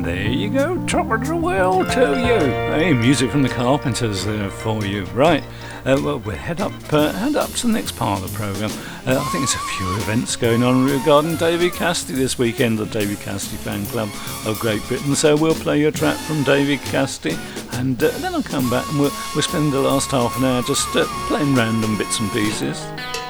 There you go, top of the world to you. Hey, music from the Carpenters there for you. Right, well, we'll head up to the next part of the programme. I think there's a few events going on regarding David Cassidy this weekend, the David Cassidy Fan Club of Great Britain. So we'll play your track from David Cassidy, and then I'll come back and we'll spend the last half an hour just playing random bits and pieces.